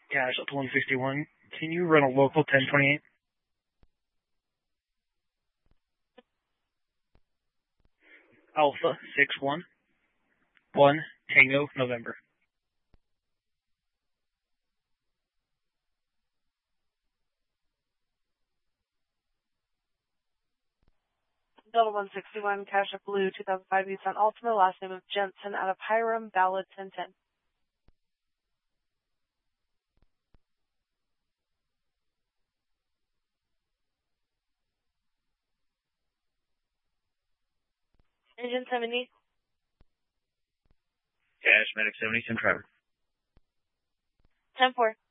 Cash up to 161. Can you run a local 1028? Alpha 61. 1 Tango November. Delta 161, Cash Up Blue, 2005 Nissan Altima, last name of Jensen, out of Hiram, Ballad 1010. Engine 70. Cash, Medic 70, Sim Driver. 10-4.